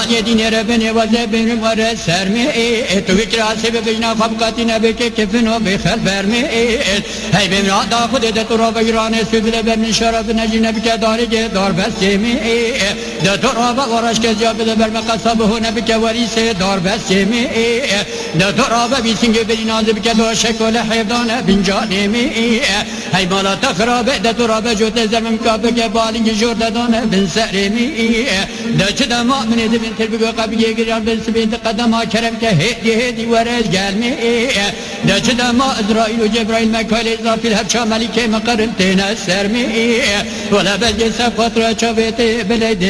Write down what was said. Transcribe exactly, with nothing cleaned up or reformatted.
مال دینه بنی وزه بین وره سرمی تو فکر آسیب بجنا خبقاتی نبکه کفنو بخل برمی هی بمرا دا خود ده تو را بگرانه سوزله برمی شرف نجی نبکه داری که دار بسیمی ده تو را بغرش که زیابه ده برمی قصابه نبکه وریسه دار بسیمی ده تو را ببیسینگه بری نازه بکه دو شکل حیفدانه بینجانیمی هی مالا تخرابه ده تو را بجوت زمین کابه که بالینگ جورده دانه بین سریمی ده چه ده مؤمنه ده بین تربیگو قبیه گریان بین سبید قدم ها کرم که هدی هدی ورز گلمی ده چه ده ما ازرائیل و جبرائیل مکال اضافی الهبچا ملیکه مقرن تینه سرمی ولا بلگه سفات را چاویت بلیده